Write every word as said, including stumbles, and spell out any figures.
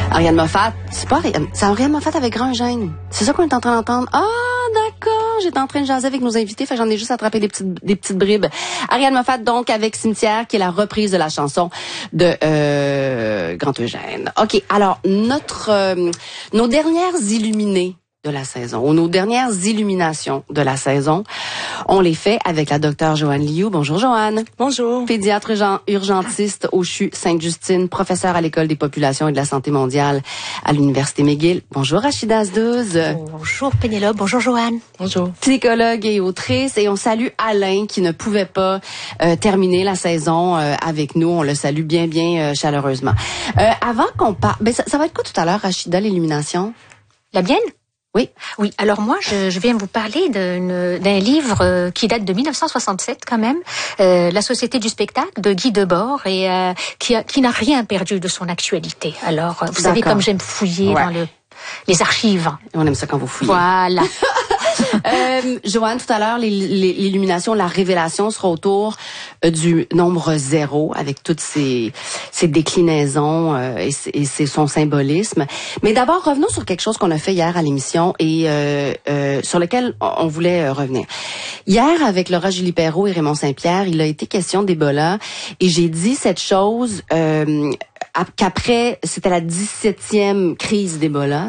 Ariane Moffat, c'est pas Ariane, c'est Ariane Moffat avec Grand Gêne. C'est ça qu'on est en train d'entendre. Ah, d'accord, j'étais en train de jaser avec nos invités, fait que j'en ai juste attrapé des petites, des petites bribes. Ariane Moffat, donc, avec Cimetière, qui est la reprise de la chanson de euh, Grand Eugène. OK, alors, notre, euh, nos dernières illuminées de la saison, ou nos dernières illuminations de la saison, on les fait avec la docteure Joanne Liu. Bonjour Joanne. Bonjour. Pédiatre urgent- urgentiste au C H U Sainte-Justine, professeure à l'École des populations et de la santé mondiale à l'Université McGill. Bonjour Rachida Azdouz. Bonjour Pénélope, bonjour Joanne. Bonjour. Psychologue et autrice. Et on salue Alain qui ne pouvait pas euh, terminer la saison euh, avec nous. On le salue bien, bien euh, chaleureusement. Euh, avant qu'on parle... Ben, ça, ça va être quoi tout à l'heure, Rachida, l'illumination? La mienne? Oui. Oui, alors moi, je, je viens vous parler d'un, d'un livre euh, qui date de dix-neuf cent soixante-sept quand même, euh, La Société du spectacle de Guy Debord, et euh, qui, a, qui n'a rien perdu de son actualité. Alors, euh, vous savez comme j'aime fouiller ouais. dans le, les archives. On aime ça quand vous fouillez. Voilà. euh, Joanne, tout à l'heure, les- les- l'illumination, la révélation sera autour euh, du nombre zéro, avec toutes ses, ses déclinaisons euh, et, ses- et ses- son symbolisme. Mais d'abord, revenons sur quelque chose qu'on a fait hier à l'émission et euh, euh, sur lequel on, on voulait euh, revenir. Hier, avec Laura Julie Perrault et Raymond Saint-Pierre, il a été question d'Ebola et j'ai dit cette chose euh, qu'après, c'était la dix-septième crise d'Ebola.